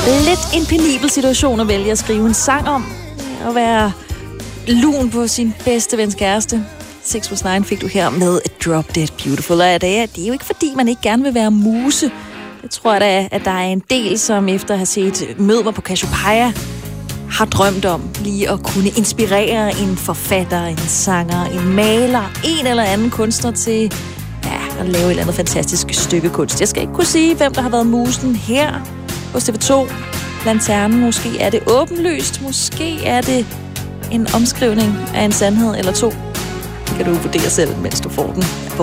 Lidt en penibel situation at vælge at skrive en sang om. At være lun på sin bedste vens kæreste. 6 plus 9 fik du her med Drop Dead Beautiful. Og det er jo ikke fordi, man ikke gerne vil være muse. Jeg tror da, at der er en del, som efter at have set Mød mig på Cassiopeia, har drømt om lige at kunne inspirere en forfatter, en sanger, en maler, en eller anden kunstner til at lave et eller andet fantastisk stykke kunst. Jeg skal ikke kunne sige, hvem der har været musen her hos TV2. Lanternen, måske er det åbenlyst, måske er det en omskrivning af en sandhed eller to. Det kan du vurdere selv, mens du får den på